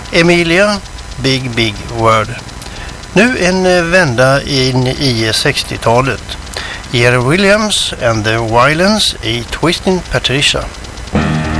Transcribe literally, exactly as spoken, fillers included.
Emilia, Big Big Word. Nu en vända in i sextiotalet. Jerry Williams and the Violence i Twisting Patricia.